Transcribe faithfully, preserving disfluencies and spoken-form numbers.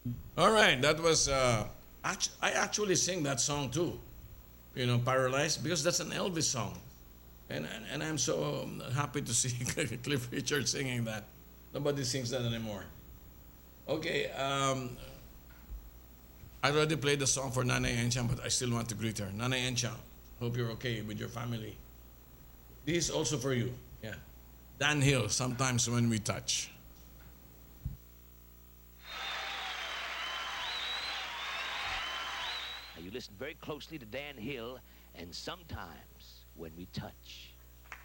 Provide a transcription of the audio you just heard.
All right, that was. Uh, act- I actually sing that song too. You know, Paralyzed, because that's an Elvis song, and and, and I'm so um, happy to see Cliff Richard singing that. Nobody sings that anymore. Okay, um, I already played the song for Nanay Enchang, but I still want to greet her. Nanay Enchang, hope you're okay with your family. This is also for you. Yeah. Dan Hill, sometimes when we touch. Now you listen very closely to Dan Hill, and sometimes when we touch.